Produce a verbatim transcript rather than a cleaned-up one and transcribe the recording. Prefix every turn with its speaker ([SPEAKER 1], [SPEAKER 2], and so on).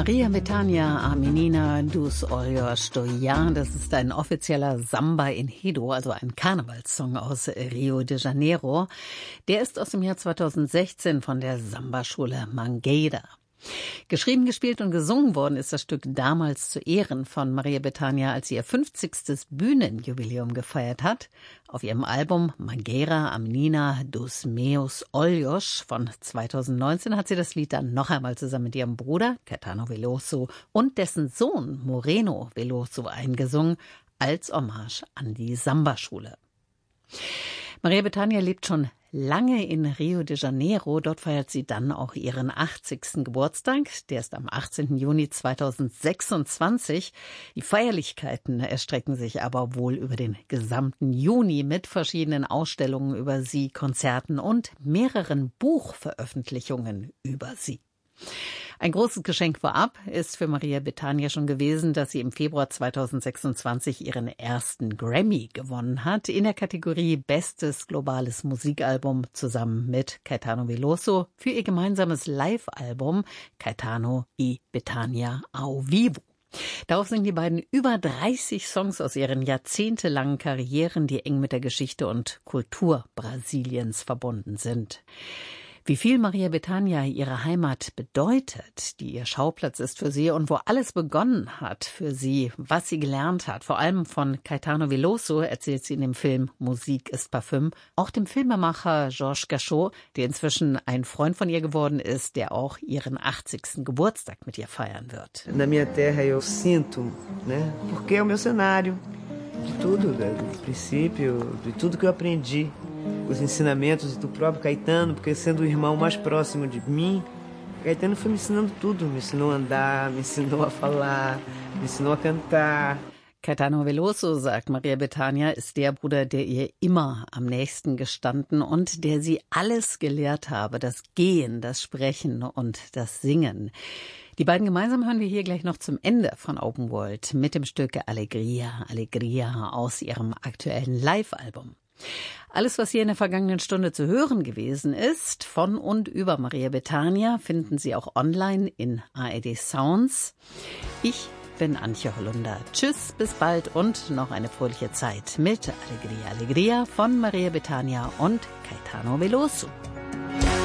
[SPEAKER 1] Maria Bethânia, a menina dos olhos do Iar, das ist ein offizieller Samba Enredo, also ein Karnevalssong aus Rio de Janeiro. Der ist aus dem Jahr zweitausendsechzehn von der Samba-Schule Mangueira. Geschrieben, gespielt und gesungen worden ist das Stück damals zu Ehren von Maria Bethânia, als sie ihr fünfzigstes Bühnenjubiläum gefeiert hat. Auf ihrem Album Mangueira, a menina dos meus olhos von zweitausendneunzehn hat sie das Lied dann noch einmal zusammen mit ihrem Bruder Caetano Veloso und dessen Sohn Moreno Veloso eingesungen, als Hommage an die Samba-Schule. Maria Bethânia lebt schon lange in Rio de Janeiro. Dort feiert sie dann auch ihren achtzigsten Geburtstag. Der ist am achtzehnten Juni zweitausendsechsundzwanzig. Die Feierlichkeiten erstrecken sich aber wohl über den gesamten Juni mit verschiedenen Ausstellungen über sie, Konzerten und mehreren Buchveröffentlichungen über sie. Ein großes Geschenk vorab ist für Maria Bethânia schon gewesen, dass sie im Februar zweitausendsechsundzwanzig ihren ersten Grammy gewonnen hat in der Kategorie Bestes globales Musikalbum zusammen mit Caetano Veloso für ihr gemeinsames Live-Album Caetano y Bethânia ao Vivo. Darauf singen die beiden über dreißig Songs aus ihren jahrzehntelangen Karrieren, die eng mit der Geschichte und Kultur Brasiliens verbunden sind. Wie viel Maria Bethânia ihre Heimat bedeutet, die ihr Schauplatz ist für sie und wo alles begonnen hat für sie, was sie gelernt hat, vor allem von Caetano Veloso, erzählt sie in dem Film Musik ist Parfüm, auch dem Filmemacher Georges Gachot, der inzwischen ein Freund von ihr geworden ist, der auch ihren achtzigsten Geburtstag mit ihr feiern wird.
[SPEAKER 2] Na minha terra eu sinto, né? Porque é o meu cenário de tudo, do princípio, de tudo que eu aprendi. Os ensinamentos do próprio Caetano, porque sendo o irmão mais próximo de mim, Caetano foi me ensinando tudo, me ensinou a andar, me ensinou a falar, me ensinou a cantar.
[SPEAKER 1] Caetano Veloso, sagt Maria Bethânia, ist der Bruder, der ihr immer am nächsten gestanden und der sie alles gelehrt habe, das Gehen, das Sprechen und das Singen. Die beiden gemeinsam hören wir hier gleich noch zum Ende von Open World mit dem Stück Alegria, Alegria aus ihrem aktuellen Live-Album. Alles, was hier in der vergangenen Stunde zu hören gewesen ist, von und über Maria Bethânia, finden Sie auch online in A R D Sounds. Ich bin Antje Hollunder. Tschüss, bis bald und noch eine fröhliche Zeit mit Alegria, Alegria von Maria Bethânia und Caetano Veloso.